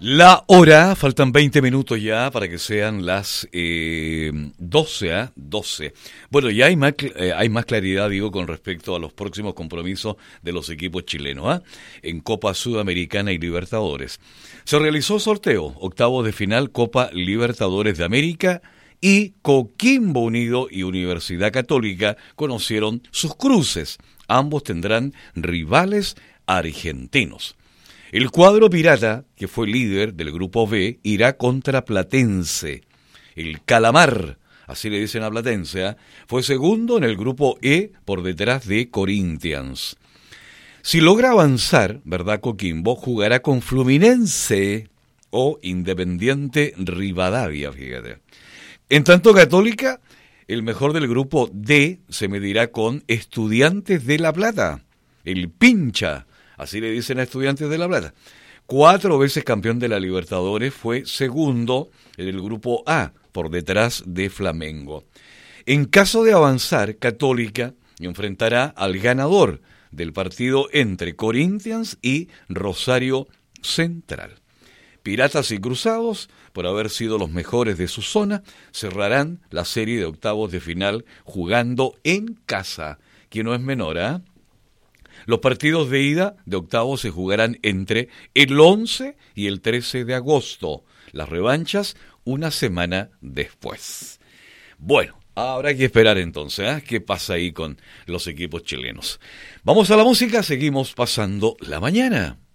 La hora, faltan 20 minutos ya para que sean las 12, ¿eh? 12. Bueno, ya hay más claridad, digo, con respecto a los próximos compromisos de los equipos chilenos, en Copa Sudamericana y Libertadores. Se realizó sorteo, octavos de final Copa Libertadores de América, y Coquimbo Unido y Universidad Católica conocieron sus cruces. Ambos tendrán rivales argentinos. El cuadro pirata, que fue líder del grupo B, irá contra Platense. El Calamar, así le dicen a Platense, fue segundo en el grupo E por detrás de Corinthians. Si logra avanzar, ¿verdad? Coquimbo jugará con Fluminense o Independiente Rivadavia, fíjate. En tanto Católica, el mejor del grupo D se medirá con Estudiantes de La Plata, el Pincha. Así le dicen a Estudiantes de La Plata. 4 veces campeón de la Libertadores, fue segundo en el grupo A, por detrás de Flamengo. En caso de avanzar, Católica enfrentará al ganador del partido entre Corinthians y Rosario Central. Piratas y Cruzados, por haber sido los mejores de su zona, cerrarán la serie de octavos de final jugando en casa, que no es menor, ¿eh? Los partidos de ida de octavos se jugarán entre el 11 y el 13 de agosto. Las revanchas una semana después. Bueno, habrá que esperar entonces, qué pasa ahí con los equipos chilenos. Vamos a la música, seguimos pasando la mañana.